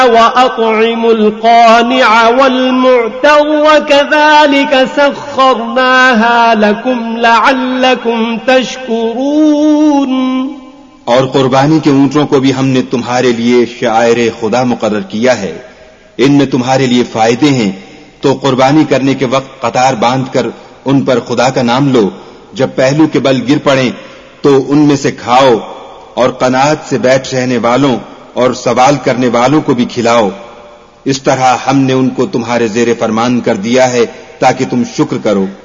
वअत्इमुल क़ानिअ वल मुअतर कज़ालिक सख़्ख़रनाहा लकुम लअल्लकुम तशकुरून। और कुर्बानी के ऊंटों को भी हमने तुम्हारे लिए शायर खुदा मुकर्रर किया है, इनमें तुम्हारे लिए फायदे हैं, तो कुर्बानी करने के वक्त कतार बांधकर उन पर खुदा का नाम लो। जब पहलू के बल गिर पड़े तो उनमें से खाओ, और कनात से बैठ रहने वालों और सवाल करने वालों को भी खिलाओ। इस तरह हमने उनको तुम्हारे ज़ेरे फरमान कर दिया है ताकि तुम शुक्र करो।